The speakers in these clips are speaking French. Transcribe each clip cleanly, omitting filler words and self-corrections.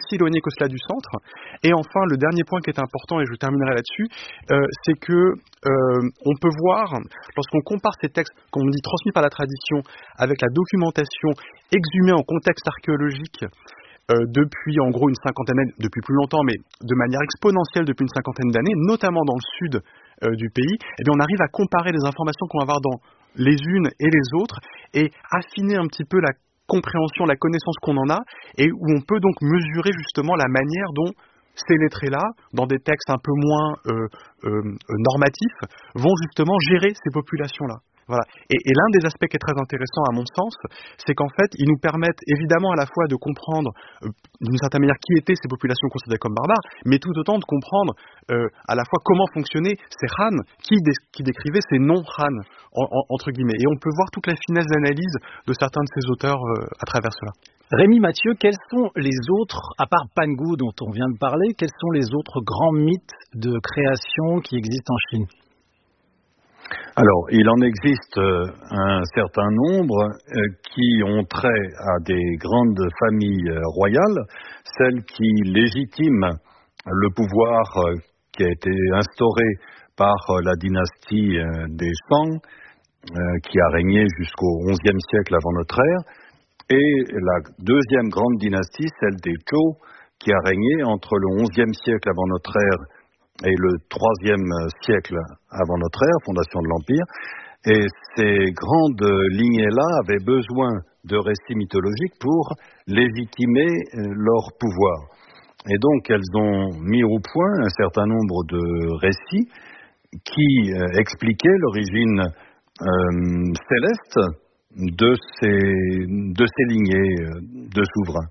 aussi éloigné que cela du centre. Et enfin, le dernier point qui est important, et je terminerai là-dessus, c'est que on peut voir, lorsqu'on compare ces textes, comme on dit, transmis par la tradition, avec la documentation exhumée en contexte archéologique, depuis en gros une cinquantaine d'années, depuis plus longtemps, mais de manière exponentielle depuis une cinquantaine d'années, notamment dans le sud du pays, eh bien on arrive à comparer les informations qu'on va avoir dans les unes et les autres, et affiner un petit peu la compréhension, la connaissance qu'on en a, et où on peut donc mesurer justement la manière dont ces lettrés-là, dans des textes un peu moins normatifs, vont justement gérer ces populations-là. Voilà. Et l'un des aspects qui est très intéressant à mon sens, c'est qu'en fait, ils nous permettent évidemment à la fois de comprendre d'une certaine manière qui étaient ces populations considérées comme barbares, mais tout autant de comprendre à la fois comment fonctionnaient ces Han qui décrivaient ces non-Han, entre guillemets. Et on peut voir toute la finesse d'analyse de certains de ces auteurs à travers cela. Rémi Mathieu, quels sont les autres, à part Pangu dont on vient de parler, quels sont les autres grands mythes de création qui existent en Chine ? Alors, il en existe un certain nombre qui ont trait à des grandes familles royales, celles qui légitiment le pouvoir qui a été instauré par la dynastie des Shang, qui a régné jusqu'au XIe siècle avant notre ère, et la deuxième grande dynastie, celle des Zhou, qui a régné entre le XIe siècle avant notre ère et le IIIe siècle avant notre ère, fondation de l'Empire. Et ces grandes lignées-là avaient besoin de récits mythologiques pour légitimer leur pouvoir. Et donc, elles ont mis au point un certain nombre de récits qui expliquaient l'origine céleste de ces lignées de souverains.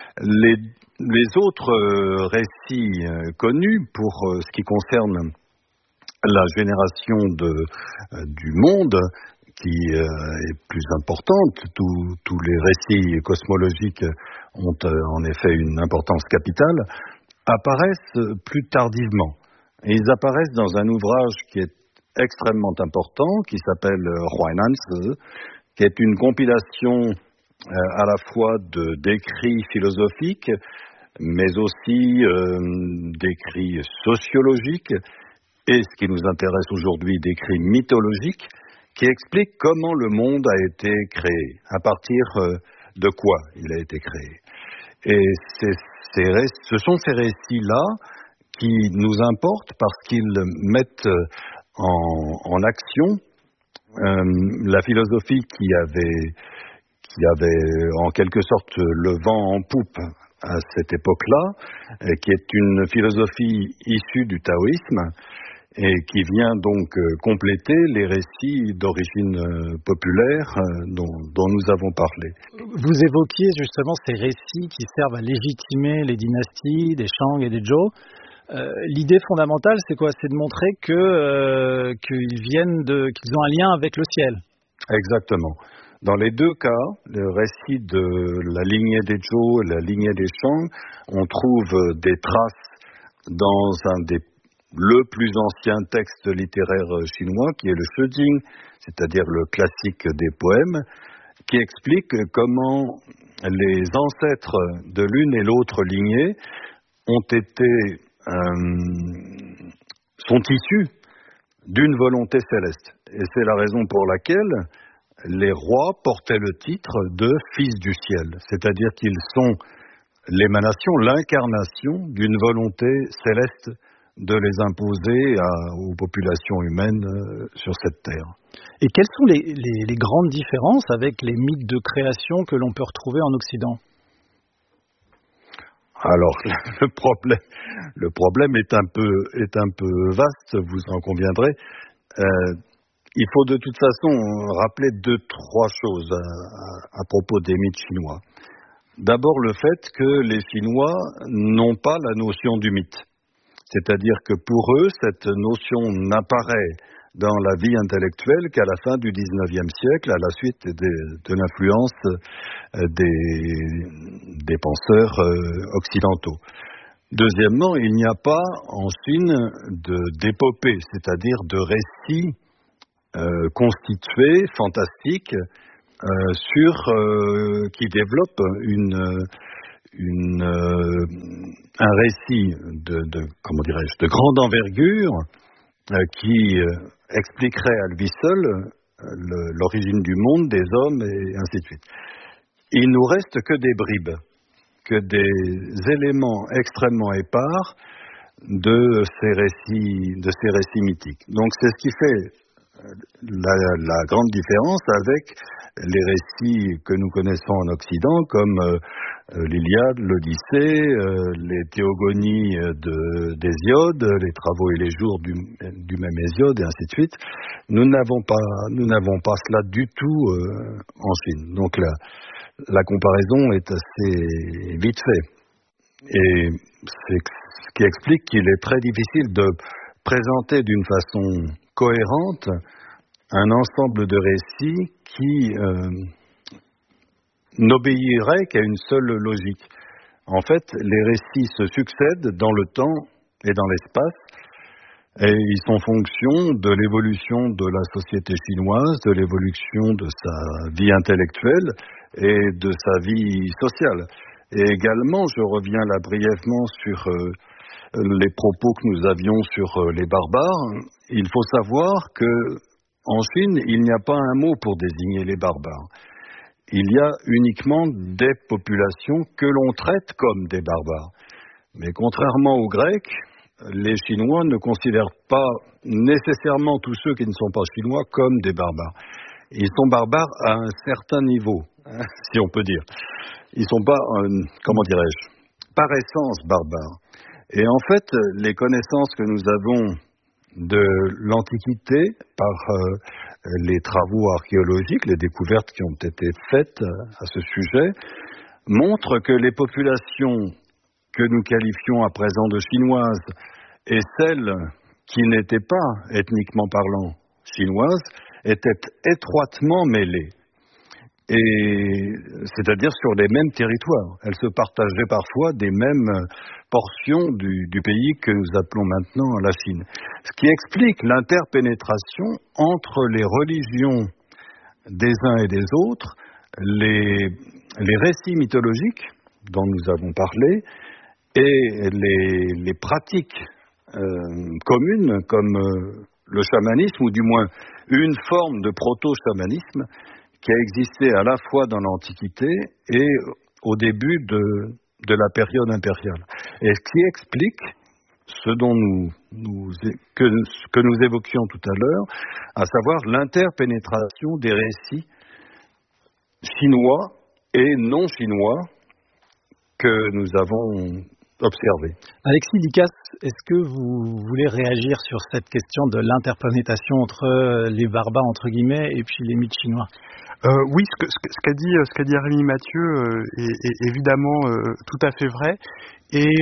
Les autres récits connus pour ce qui concerne la génération du monde, qui est plus importante, tous les récits cosmologiques ont en effet une importance capitale, apparaissent plus tardivement. Et ils apparaissent dans un ouvrage qui est extrêmement important, qui s'appelle Huainanzi, qui est une compilation à la fois d'écrits philosophiques, mais aussi d'écrits sociologiques, et ce qui nous intéresse aujourd'hui, d'écrits mythologiques, qui expliquent comment le monde a été créé, à partir de quoi il a été créé. Et ce sont ces récits-là qui nous importent parce qu'ils mettent en action la philosophie qui avait en quelque sorte le vent en poupe à cette époque-là, qui est une philosophie issue du taoïsme et qui vient donc compléter les récits d'origine populaire dont nous avons parlé. Vous évoquiez justement ces récits qui servent à légitimer les dynasties des Shang et des Zhou. L'idée fondamentale, c'est quoi ? C'est de montrer qu'ils ont un lien avec le ciel. Exactement. Dans les deux cas, le récit de la lignée des Zhou et la lignée des Shang, on trouve des traces dans le plus ancien texte littéraire chinois, qui est le Shijing, c'est-à-dire le classique des poèmes, qui explique comment les ancêtres de l'une et l'autre lignée sont issus d'une volonté céleste. Et c'est la raison pour laquelle les rois portaient le titre de fils du ciel, c'est-à-dire qu'ils sont l'émanation, l'incarnation d'une volonté céleste de les imposer aux populations humaines sur cette terre. Et quelles sont les grandes différences avec les mythes de création que l'on peut retrouver en Occident ? Alors, le problème est un peu vaste, vous en conviendrez. Il faut de toute façon rappeler 2-3 choses à propos des mythes chinois. D'abord, le fait que les Chinois n'ont pas la notion du mythe. C'est-à-dire que pour eux, cette notion n'apparaît dans la vie intellectuelle qu'à la fin du XIXe siècle, à la suite de l'influence des penseurs occidentaux. Deuxièmement, il n'y a pas en Chine d'épopée, c'est-à-dire de récits constitués, fantastiques, qui développent un récit de grande envergure qui expliquerait à lui seul l'origine du monde, des hommes et ainsi de suite. Il nous reste que des bribes, que des éléments extrêmement épars de ces récits mythiques. Donc c'est ce qui fait la grande différence avec les récits que nous connaissons en Occident, comme l'Iliade, l'Odyssée, les théogonies d'Hésiode, les travaux et les jours du même Hésiode, et ainsi de suite. Nous n'avons pas cela du tout en Chine. Donc la comparaison est assez vite faite. Et c'est ce qui explique qu'il est très difficile de présenter d'une façon cohérente un ensemble de récits qui n'obéirait qu'à une seule logique. En fait, les récits se succèdent dans le temps et dans l'espace, et ils sont fonction de l'évolution de la société chinoise, de l'évolution de sa vie intellectuelle et de sa vie sociale. Et également, je reviens là brièvement sur les propos que nous avions sur les barbares. Il faut savoir que en Chine, il n'y a pas un mot pour désigner les barbares. Il y a uniquement des populations que l'on traite comme des barbares. Mais contrairement aux Grecs, les Chinois ne considèrent pas nécessairement tous ceux qui ne sont pas chinois comme des barbares. Ils sont barbares à un certain niveau, si on peut dire. Ils ne sont pas, par essence barbares. Et en fait, les connaissances que nous avons de l'Antiquité par les travaux archéologiques, les découvertes qui ont été faites à ce sujet, montrent que les populations que nous qualifions à présent de chinoises et celles qui n'étaient pas ethniquement parlant chinoises étaient étroitement mêlées. Et c'est-à-dire sur les mêmes territoires. Elles se partageaient parfois des mêmes portions du pays que nous appelons maintenant la Chine. Ce qui explique l'interpénétration entre les religions des uns et des autres, les récits mythologiques dont nous avons parlé et les pratiques communes comme le chamanisme, ou du moins une forme de proto-chamanisme qui a existé à la fois dans l'Antiquité et au début de la période impériale. Et ce qui explique ce dont que nous évoquions tout à l'heure, à savoir l'interpénétration des récits chinois et non chinois que nous avons observés. Alexis Dicasse, est-ce que vous voulez réagir sur cette question de l'interpénétration entre les barbares, entre guillemets, et puis les mythes chinois ? Oui, ce qu'a dit Rémi Mathieu est évidemment tout à fait vrai. Et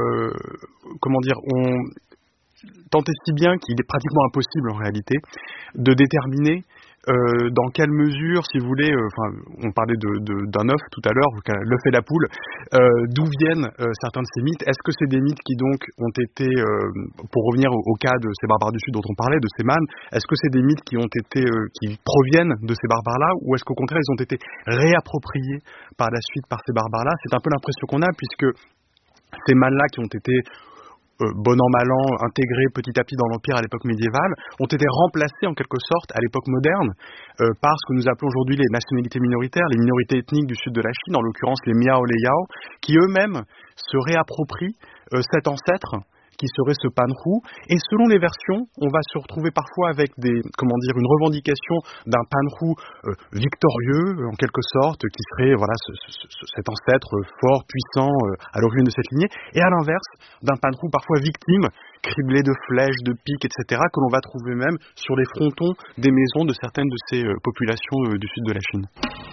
tant et si bien qu'il est pratiquement impossible en réalité de déterminer dans quelle mesure, si vous voulez, on parlait d'un œuf tout à l'heure, l'œuf et la poule, d'où viennent certains de ces mythes. Est-ce que c'est des mythes qui donc ont été, pour revenir au cas de ces barbares du Sud dont on parlait, de ces mânes, est-ce que c'est des mythes qui proviennent de ces barbares-là, ou est-ce qu'au contraire ils ont été réappropriés par la suite par ces barbares-là? C'est un peu l'impression qu'on a, puisque ces mânes-là qui ont été bon an mal an, intégrés petit à petit dans l'Empire à l'époque médiévale, ont été remplacés en quelque sorte à l'époque moderne par ce que nous appelons aujourd'hui les nationalités minoritaires, les minorités ethniques du sud de la Chine, en l'occurrence les Miao, les Yao, qui eux-mêmes se réapproprient cet ancêtre qui serait ce Panhu, et selon les versions, on va se retrouver parfois avec une revendication d'un Panhu victorieux, en quelque sorte, qui serait cet ancêtre fort, puissant, à l'origine de cette lignée, et à l'inverse, d'un Panhu parfois victime, criblé de flèches, de piques, etc., que l'on va trouver même sur les frontons des maisons de certaines de ces populations du sud de la Chine.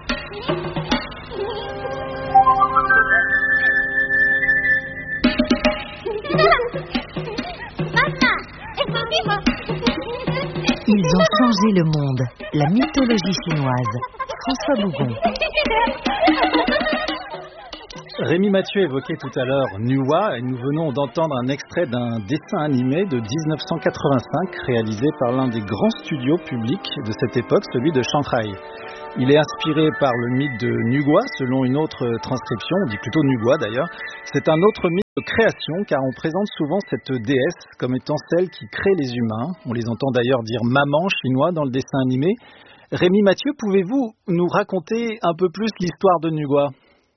Ils ont changé le monde. La mythologie chinoise. François Bougon. Rémi Mathieu évoquait tout à l'heure Nuwa et nous venons d'entendre un extrait d'un dessin animé de 1985 réalisé par l'un des grands studios publics de cette époque, celui de Shanghai. Il est inspiré par le mythe de Nugua, selon une autre transcription, on dit plutôt Nugua d'ailleurs. C'est un autre mythe de création car on présente souvent cette déesse comme étant celle qui crée les humains. On les entend d'ailleurs dire maman chinois dans le dessin animé. Rémi Mathieu, pouvez-vous nous raconter un peu plus l'histoire de Nugua ?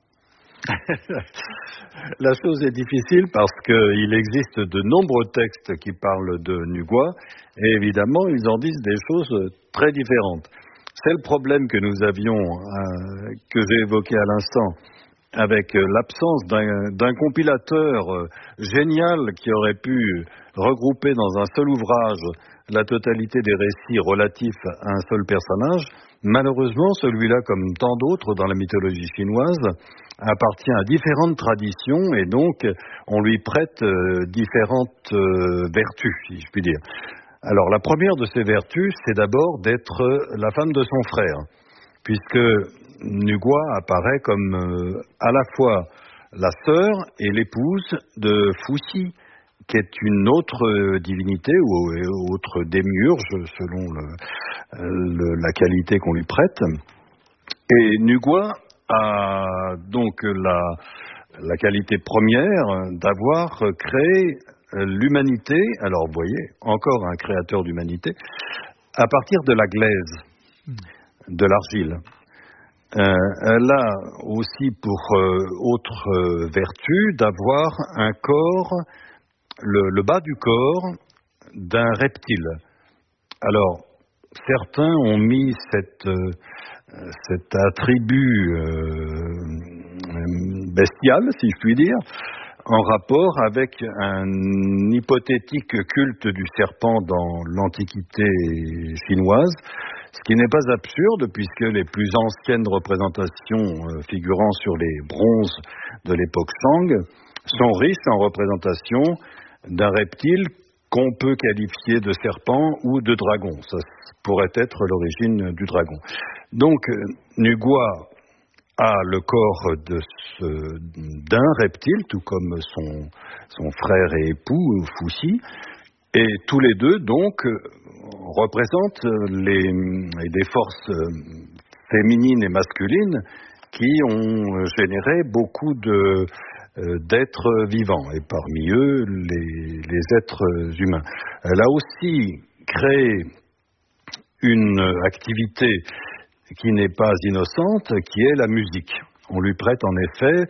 La chose est difficile parce qu'il existe de nombreux textes qui parlent de Nugua et évidemment ils en disent des choses très différentes. C'est le problème que nous avions, que j'ai évoqué à l'instant, avec l'absence d'un compilateur génial qui aurait pu regrouper dans un seul ouvrage la totalité des récits relatifs à un seul personnage. Malheureusement, celui-là, comme tant d'autres dans la mythologie chinoise, appartient à différentes traditions et donc on lui prête différentes vertus, si je puis dire. Alors la première de ces vertus, c'est d'abord d'être la femme de son frère, puisque Nugua apparaît comme à la fois la sœur et l'épouse de Fuxi, qui est une autre divinité ou autre démiurge selon la qualité qu'on lui prête. Et Nugua a donc la qualité première d'avoir créé l'humanité, alors vous voyez, encore un créateur d'humanité, à partir de la glaise, de l'argile. Elle a aussi pour autre vertu d'avoir un corps, le bas du corps d'un reptile. Alors, certains ont mis cet attribut bestial, si je puis dire, en rapport avec un hypothétique culte du serpent dans l'Antiquité chinoise, ce qui n'est pas absurde puisque les plus anciennes représentations figurant sur les bronzes de l'époque Shang sont riches en représentations d'un reptile qu'on peut qualifier de serpent ou de dragon. Ça pourrait être l'origine du dragon. Donc, Nugua a le corps d'un reptile, tout comme son frère et époux, Fuxi, et tous les deux, donc, représentent des forces féminines et masculines qui ont généré beaucoup d'êtres vivants, et parmi eux, les êtres humains. Elle a aussi créé une activité qui n'est pas innocente, qui est la musique. On lui prête en effet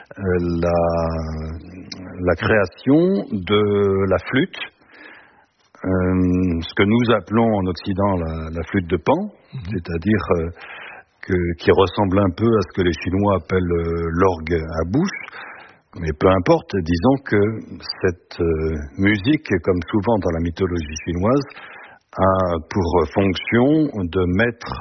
la création de la flûte, ce que nous appelons en Occident la flûte de Pan, c'est-à-dire qui ressemble un peu à ce que les Chinois appellent l'orgue à bouche. Mais peu importe, disons que cette musique, comme souvent dans la mythologie chinoise, a pour fonction de mettre,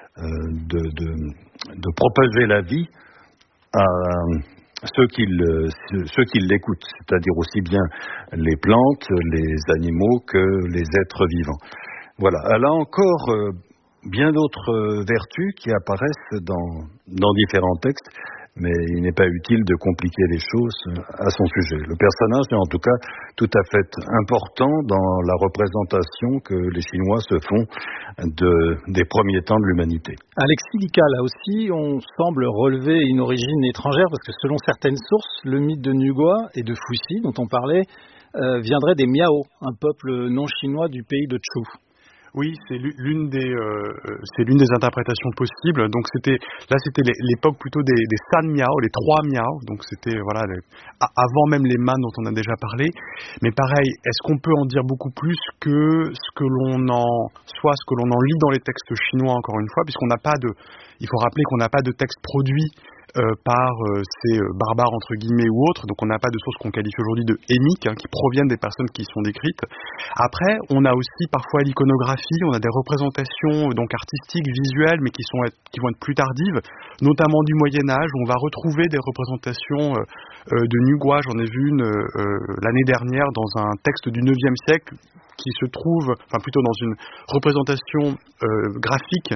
de propager la vie à ceux qui l'écoutent, c'est-à-dire aussi bien les plantes, les animaux que les êtres vivants. Voilà, elle a encore bien d'autres vertus qui apparaissent dans différents textes, mais il n'est pas utile de compliquer les choses à son sujet. Le personnage est en tout cas tout à fait important dans la représentation que les Chinois se font des premiers temps de l'humanité. Alexis Lica, là aussi, on semble relever une origine étrangère, parce que selon certaines sources, le mythe de Nugua et de Fuxi, dont on parlait, viendrait des Miao, un peuple non chinois du pays de Chu. Oui, c'est l'une des interprétations possibles. Donc c'était l'époque plutôt des San Miao, les 3 Miao. Donc c'était avant même les Man dont on a déjà parlé. Mais pareil, est-ce qu'on peut en dire beaucoup plus que ce que l'on en lit dans les textes chinois, encore une fois, il faut rappeler qu'on n'a pas de texte produit par ces barbares entre guillemets ou autres, donc on n'a pas de sources qu'on qualifie aujourd'hui de hémiques, qui proviennent des personnes qui sont décrites. Après, on a aussi parfois l'iconographie, on a des représentations donc artistiques, visuelles, mais qui vont être plus tardives, notamment du Moyen-Âge, où on va retrouver des représentations de Nugua. J'en ai vu une l'année dernière dans un texte du 9e siècle qui se trouve, plutôt dans une représentation graphique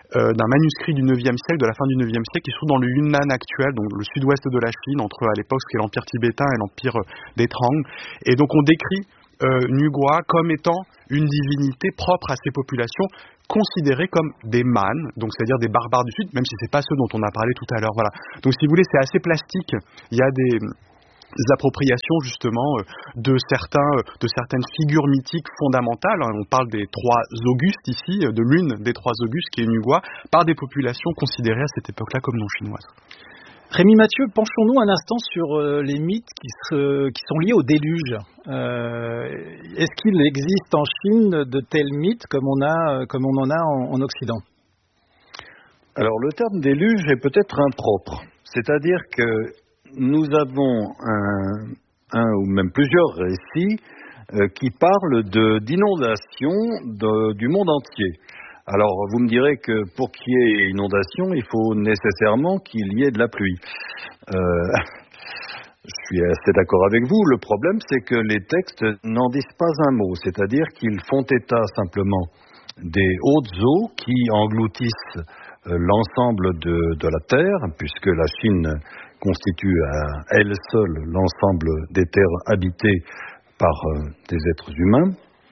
d'un manuscrit du 9e siècle, de la fin du 9e siècle, qui se trouve dans le Yunnan actuel, donc le sud-ouest de la Chine, entre à l'époque ce qui est l'empire tibétain et l'empire des Trang. Et donc on décrit Nugua comme étant une divinité propre à ces populations, considérées comme des Man, donc c'est-à-dire des barbares du Sud, même si c'est pas ceux dont on a parlé tout à l'heure. Voilà. Donc si vous voulez, c'est assez plastique. Il y a des appropriations justement de certaines figures mythiques fondamentales. On parle des 3 Augustes ici, de l'une des 3 Augustes qui est Nugua, par des populations considérées à cette époque-là comme non chinoises. Rémi Mathieu, penchons-nous un instant sur les mythes qui sont liés au déluge. Est-ce qu'il existe en Chine de tels mythes comme on en a en Occident ? Alors le terme déluge est peut-être impropre, c'est-à-dire que nous avons un ou même plusieurs récits qui parlent d'inondations du monde entier. Alors, vous me direz que pour qu'il y ait inondation, il faut nécessairement qu'il y ait de la pluie. Je suis assez d'accord avec vous. Le problème, c'est que les textes n'en disent pas un mot. C'est-à-dire qu'ils font état simplement des hautes eaux qui engloutissent l'ensemble de la Terre, puisque la Chine constitue à elle seule l'ensemble des terres habitées par des êtres humains.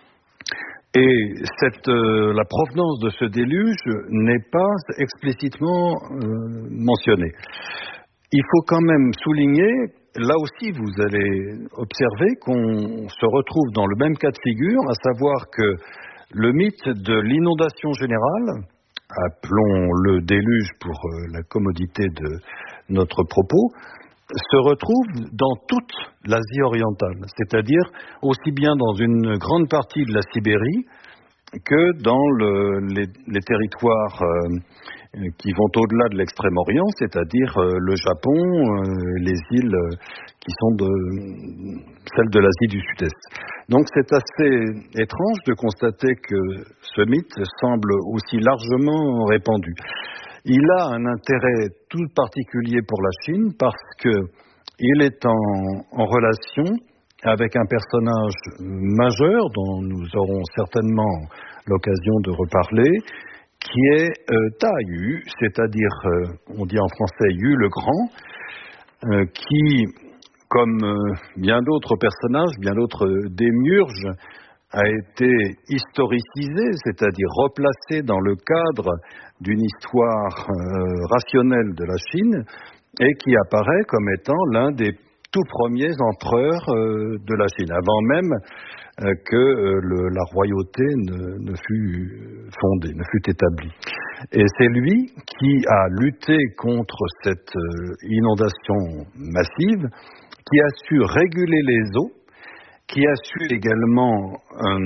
Et la provenance de ce déluge n'est pas explicitement mentionnée. Il faut quand même souligner, là aussi vous allez observer qu'on se retrouve dans le même cas de figure, à savoir que le mythe de l'inondation générale, appelons le déluge pour la commodité de notre propos, se retrouve dans toute l'Asie orientale, c'est-à-dire aussi bien dans une grande partie de la Sibérie que dans les territoires qui vont au-delà de l'Extrême-Orient, c'est-à-dire le Japon, les îles qui sont celles de l'Asie du Sud-Est. Donc c'est assez étrange de constater que ce mythe semble aussi largement répandu. Il a un intérêt tout particulier pour la Chine parce qu'il est en relation avec un personnage majeur dont nous aurons certainement l'occasion de reparler, qui est Ta Yu, c'est-à-dire, on dit en français Yu le Grand, qui, comme bien d'autres personnages, bien d'autres démiurges, a été historicisé, c'est-à-dire replacé dans le cadre d'une histoire rationnelle de la Chine, et qui apparaît comme étant l'un des tout premiers empereurs de la Chine, avant même que la royauté ne fut fondée, ne fut établie. Et c'est lui qui a lutté contre cette inondation massive, qui a su réguler les eaux, qui a su également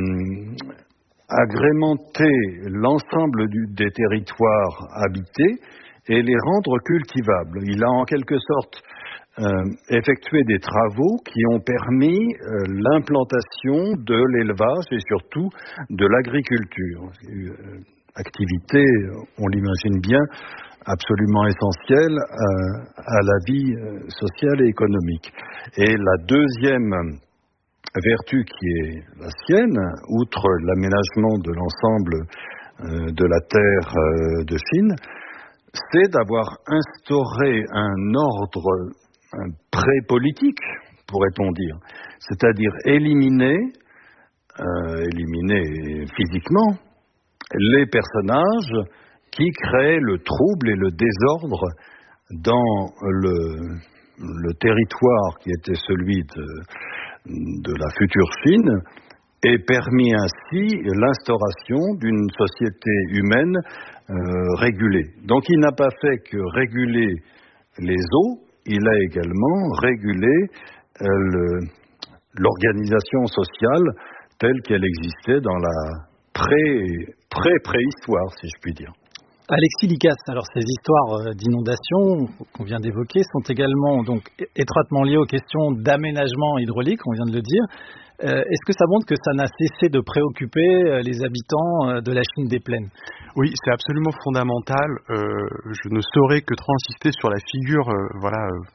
agrémenter l'ensemble des territoires habités et les rendre cultivables. Il a en quelque sorte effectué des travaux qui ont permis l'implantation de l'élevage et surtout de l'agriculture. Activité, on l'imagine bien, absolument essentielle à la vie sociale et économique. Et la deuxième vertu qui est la sienne, outre l'aménagement de l'ensemble de la terre de Chine, c'est d'avoir instauré un ordre pré-politique, pourrait-on dire, c'est-à-dire éliminer physiquement les personnages qui créent le trouble et le désordre dans le territoire qui était celui de la future Chine, et permis ainsi l'instauration d'une société humaine régulée. Donc il n'a pas fait que réguler les eaux, il a également régulé l'organisation sociale telle qu'elle existait dans la préhistoire, si je puis dire. Alexis Licasse, alors ces histoires d'inondation qu'on vient d'évoquer sont également donc étroitement liées aux questions d'aménagement hydraulique, on vient de le dire. Est-ce que ça montre que ça n'a cessé de préoccuper les habitants de la Chine des plaines ? Oui, c'est absolument fondamental. Je ne saurais que trop insister sur la figure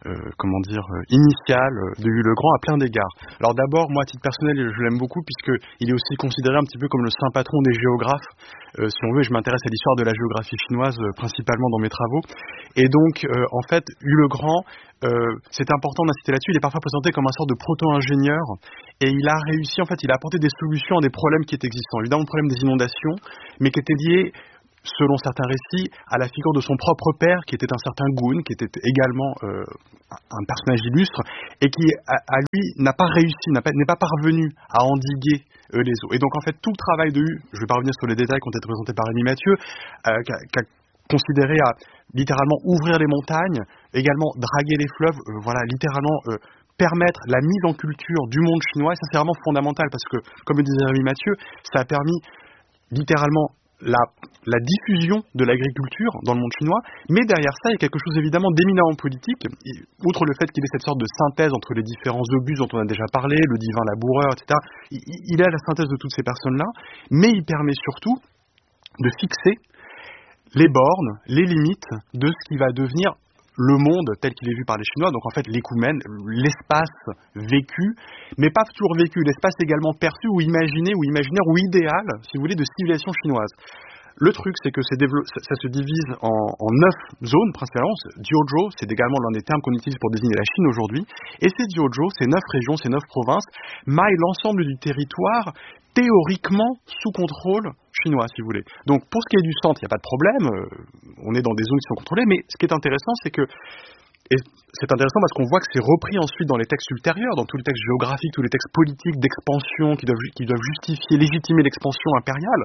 initiale de Yu le Grand à plein d'égards. Alors d'abord, moi à titre personnel, je l'aime beaucoup puisqu'il est aussi considéré un petit peu comme le saint patron des géographes. Si on veut, je m'intéresse à l'histoire de la géographie chinoise principalement dans mes travaux. Et donc, en fait, Yu le Grand, c'est important d'insister là-dessus, il est parfois présenté comme un sorte de proto-ingénieur et il a réussi, en fait, il a apporté des solutions à des problèmes qui étaient existants. Évidemment, le problème des inondations, mais qui étaient liés, selon certains récits, à la figure de son propre père, qui était un certain Gun, qui était également un personnage illustre, et qui, à lui, n'a pas réussi, n'est pas parvenu à endiguer les eaux. Et donc, en fait, tout le travail de Yu, je ne vais pas revenir sur les détails qui ont été présentés par Rémi Mathieu, qui a considéré à littéralement ouvrir les montagnes, également draguer les fleuves, littéralement permettre la mise en culture du monde chinois, et ça c'est vraiment fondamental, parce que, comme le disait Rémi Mathieu, ça a permis littéralement la diffusion de l'agriculture dans le monde chinois, mais derrière ça, il y a quelque chose évidemment d'éminemment politique, outre le fait qu'il ait cette sorte de synthèse entre les différents obus dont on a déjà parlé, le divin laboureur, etc. Il a la synthèse de toutes ces personnes-là, mais il permet surtout de fixer les bornes, les limites de ce qui va devenir le monde tel qu'il est vu par les Chinois, donc en fait l'écoumène, l'espace vécu, mais pas toujours vécu, l'espace également perçu ou imaginé, ou imaginaire, ou idéal, si vous voulez, de civilisation chinoise. Le truc, c'est que ça se divise en 9 zones, principalement. Jiuzhou, c'est également l'un des termes qu'on utilise pour désigner la Chine aujourd'hui. Et ces Jiuzhou, ces 9 régions, ces 9 provinces, maillent l'ensemble du territoire, théoriquement sous contrôle chinois, si vous voulez. Donc, pour ce qui est du centre, il n'y a pas de problème. On est dans des zones qui sont contrôlées. Mais ce qui est intéressant, c'est que et c'est intéressant parce qu'on voit que c'est repris ensuite dans les textes ultérieurs, dans tous les textes géographiques, tous les textes politiques d'expansion qui doivent justifier, légitimer l'expansion impériale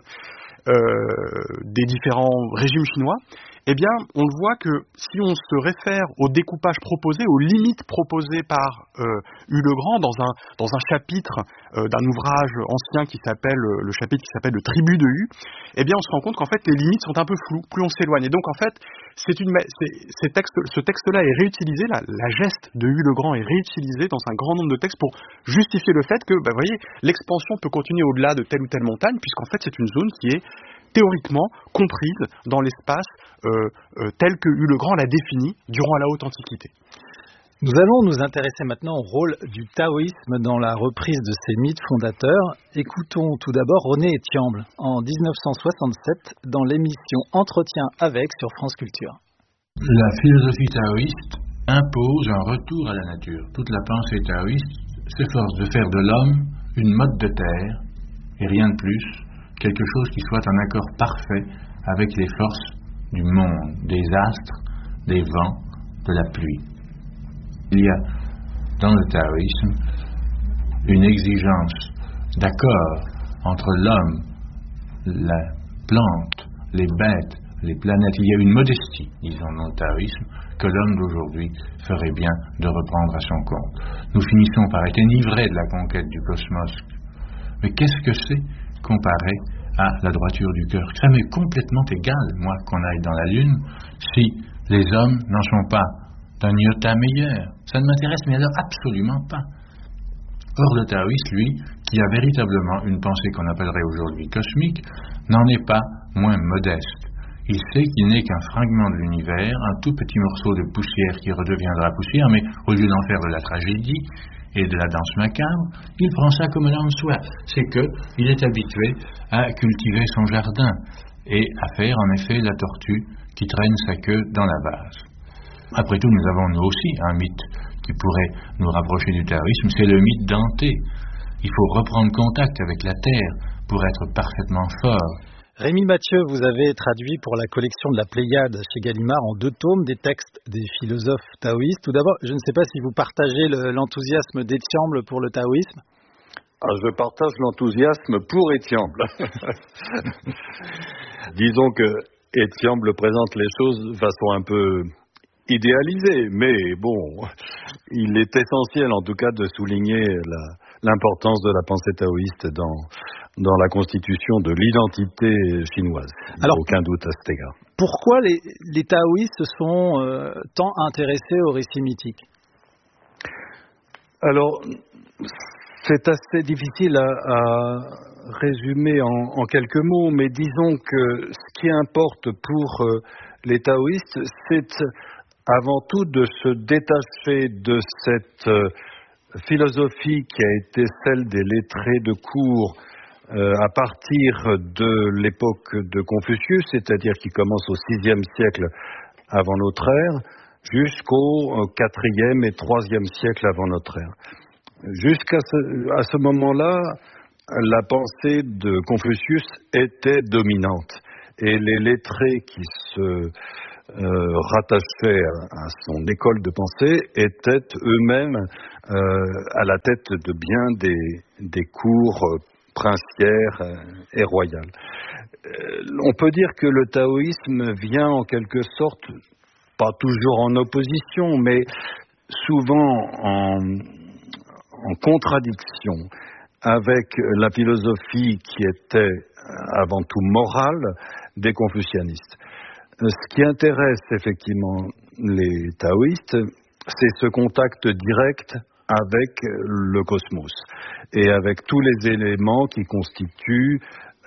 des différents régimes chinois. Eh bien, on le voit que si on se réfère au découpage proposé, aux limites proposées par Yu le Grand dans un chapitre d'un ouvrage ancien qui s'appelle le chapitre qui s'appelle le Tribut de Yu, eh bien, on se rend compte qu'en fait les limites sont un peu floues, plus on s'éloigne. Et donc en fait, ce texte-là est réutilisé, la geste de Yu le Grand est réutilisée dans un grand nombre de textes pour justifier le fait que, vous voyez, l'expansion peut continuer au-delà de telle ou telle montagne, puisqu'en fait c'est une zone qui est théoriquement comprise dans l'espace tel que Yu le Grand l'a défini durant la haute antiquité. Nous allons nous intéresser maintenant au rôle du taoïsme dans la reprise de ces mythes fondateurs. Écoutons tout d'abord René Etiamble en 1967 dans l'émission Entretien avec sur France Culture. La philosophie taoïste impose un retour à la nature. Toute la pensée taoïste s'efforce de faire de l'homme une motte de terre et rien de plus, quelque chose qui soit en accord parfait avec les forces du monde, des astres, des vents, de la pluie. Il y a dans le taoïsme une exigence d'accord entre l'homme, la plante, les bêtes, les planètes. Il y a une modestie, disons, dans le taoïsme, que l'homme d'aujourd'hui ferait bien de reprendre à son compte. Nous finissons par être enivrés de la conquête du cosmos. Mais qu'est-ce que c'est comparé à la droiture du cœur? Ça m'est complètement égal, moi, qu'on aille dans la Lune, si les hommes n'en sont pas d'un iota meilleur. Ça ne m'intéresse mais alors absolument pas. Or, le taoïste, lui, qui a véritablement une pensée qu'on appellerait aujourd'hui cosmique, n'en est pas moins modeste. Il sait qu'il n'est qu'un fragment de l'univers, un tout petit morceau de poussière qui redeviendra poussière, mais au lieu d'en faire de la tragédie et de la danse macabre, il prend ça comme là en soi. C'est qu'il est habitué à cultiver son jardin et à faire en effet la tortue qui traîne sa queue dans la vase. Après tout, nous avons nous aussi un mythe qui pourrait nous rapprocher du taoïsme, c'est le mythe d'Anté. Il faut reprendre contact avec la terre pour être parfaitement fort. Rémi Mathieu, vous avez traduit pour la collection de la Pléiade chez Gallimard en 2 tomes des textes des philosophes taoïstes. Tout d'abord, je ne sais pas si vous partagez l'enthousiasme d'Etiamble pour le taoïsme. Je partage l'enthousiasme pour Etiamble. Disons que Etiamble présente les choses de façon un peu idéalisée, mais bon, il est essentiel en tout cas de souligner l'importance de la pensée taoïste dans la constitution de l'identité chinoise. Alors, aucun doute à cet égard. Pourquoi les taoïstes se sont tant intéressés au récit mythique? Alors, c'est assez difficile à résumer en quelques mots, mais disons que ce qui importe pour les taoïstes, c'est avant tout de se détacher de cette philosophie qui a été celle des lettrés de cour à partir de l'époque de Confucius, c'est-à-dire qui commence au VIe siècle avant notre ère, jusqu'au IVe et IIIe siècle avant notre ère. Jusqu'à ce moment-là, la pensée de Confucius était dominante et les lettrés qui se rattachaient à son école de pensée étaient eux-mêmes à la tête de bien des cours princières et royales. On peut dire que le taoïsme vient en quelque sorte, pas toujours en opposition, mais souvent en contradiction avec la philosophie qui était avant tout morale des confucianistes. Ce qui intéresse effectivement les taoïstes, c'est ce contact direct avec le cosmos et avec tous les éléments qui constituent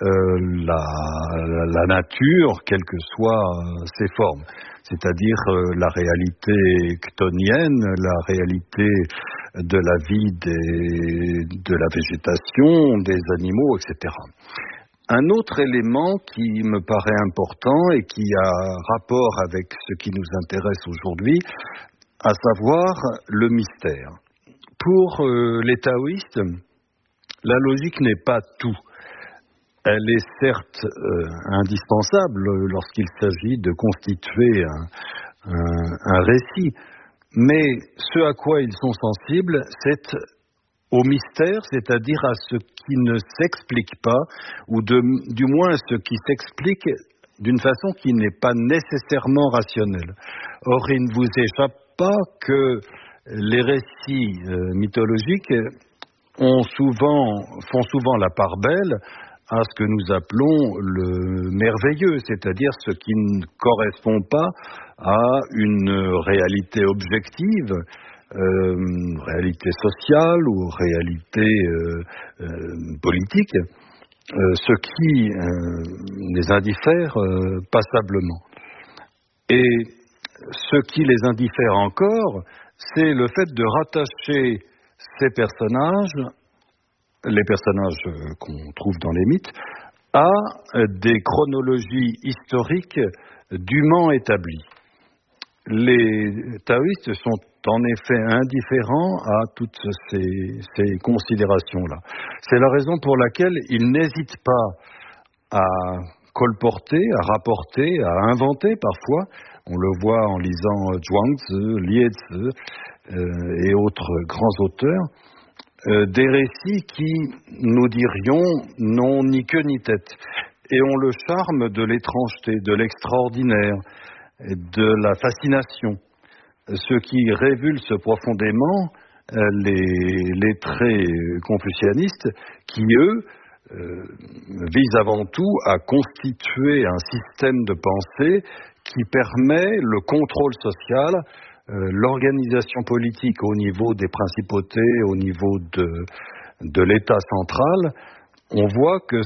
la nature, quelles que soient ses formes, c'est-à-dire la réalité chtonienne, la réalité de la vie de la végétation, des animaux, etc. Un autre élément qui me paraît important et qui a rapport avec ce qui nous intéresse aujourd'hui, à savoir le mystère. Pour les taoïstes, la logique n'est pas tout. Elle est certes indispensable lorsqu'il s'agit de constituer un récit, mais ce à quoi ils sont sensibles, c'est au mystère, c'est-à-dire à ce qui ne s'explique pas, ou du moins ce qui s'explique d'une façon qui n'est pas nécessairement rationnelle. Or, il ne vous échappe pas que les récits mythologiques font souvent la part belle à ce que nous appelons le merveilleux, c'est-à-dire ce qui ne correspond pas à une réalité objective, réalité sociale ou réalité politique, ce qui les indiffère passablement. Et ce qui les indiffère encore, c'est le fait de rattacher ces personnages, les personnages qu'on trouve dans les mythes, à des chronologies historiques dûment établies. Les taoïstes sont en effet indifférents à toutes ces considérations-là. C'est la raison pour laquelle ils n'hésitent pas à colporter, à rapporter, à inventer parfois. On le voit en lisant Zhuangzi, Liezi et autres grands auteurs, des récits qui, nous dirions, n'ont ni queue ni tête et ont le charme de l'étrangeté, de l'extraordinaire, de la fascination, ce qui révulse profondément les traits confucianistes qui, eux, visent avant tout à constituer un système de pensée qui permet le contrôle social, l'organisation politique au niveau des principautés, au niveau de l'État central. On voit que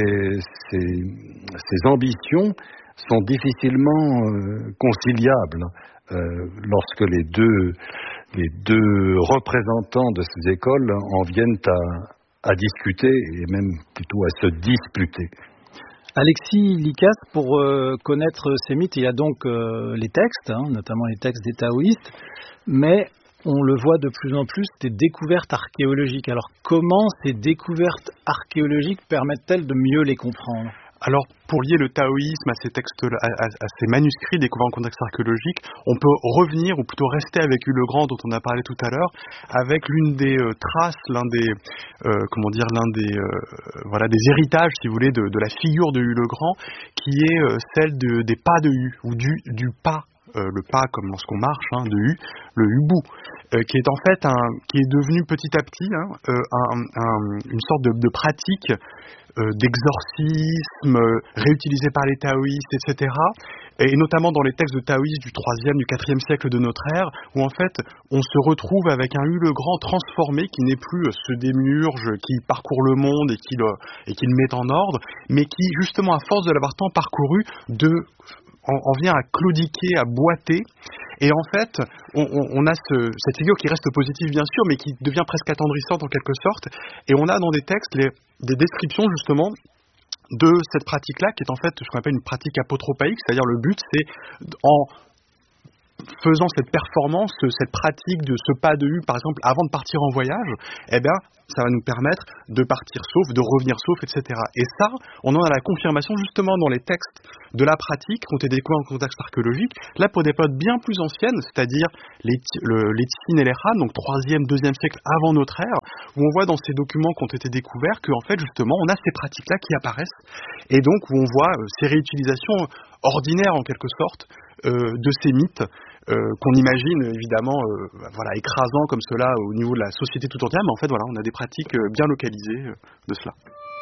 ces ambitions sont difficilement conciliables lorsque les deux représentants de ces écoles en viennent à discuter et même plutôt à se disputer. Alexis Likas, pour connaître ces mythes, il y a donc les textes, notamment les textes des taoïstes, mais on le voit de plus en plus, des découvertes archéologiques. Alors comment ces découvertes archéologiques permettent-elles de mieux les comprendre ? Alors, pour lier le taoïsme à ces textes, à ces manuscrits découverts en contexte archéologique, on peut revenir, ou plutôt rester avec Hu le Grand, dont on a parlé tout à l'heure, avec l'une des traces, l'un des héritages, si vous voulez, de la figure de Hu le Grand, qui est celle des pas de Hu, ou du pas. Le pas comme lorsqu'on marche, de Hu, le Hubu, qui est en fait qui est devenu petit à petit une sorte de pratique d'exorcisme réutilisé par les taoïstes, etc. Et notamment dans les textes de taoïstes du 3e, du 4e siècle de notre ère, où en fait on se retrouve avec un Hu le Grand transformé qui n'est plus ce démiurge qui parcourt le monde et qui le met en ordre, mais qui justement à force de l'avoir tant parcouru en vient à claudiquer, à boiter, Et en fait, on a cette figure qui reste positive bien sûr, mais qui devient presque attendrissante en quelque sorte. Et on a dans des textes des descriptions justement de cette pratique-là, qui est en fait ce qu'on appelle une pratique apotropaïque, c'est-à-dire le but c'est en faisant cette performance, cette pratique de ce pas de hue, par exemple, avant de partir en voyage, eh bien, ça va nous permettre de partir sauf, de revenir sauf, etc. Et ça, on en a la confirmation justement dans les textes de la pratique qui ont été découverts en contexte archéologique, là pour des périodes bien plus anciennes, c'est-à-dire les Tsin et les Han, donc 3e, 2e siècle avant notre ère, où on voit dans ces documents qui ont été découverts qu'en fait, justement, on a ces pratiques-là qui apparaissent, et donc où on voit ces réutilisations ordinaires, en quelque sorte, de ces mythes, qu'on imagine évidemment écrasant comme cela au niveau de la société tout entière, mais en fait voilà, on a des pratiques bien localisées de cela.